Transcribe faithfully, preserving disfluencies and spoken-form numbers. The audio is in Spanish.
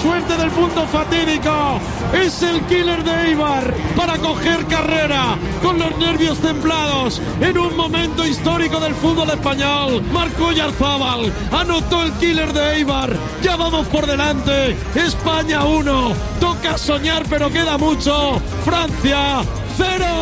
suerte del punto fatídico. Es el killer de Eibar para coger carrera con los nervios templados en un momento histórico del fútbol español. Marcó Oyarzábal, anotó el killer de Eibar. Ya vamos por delante. España uno. Toca soñar, pero queda mucho. Francia cero.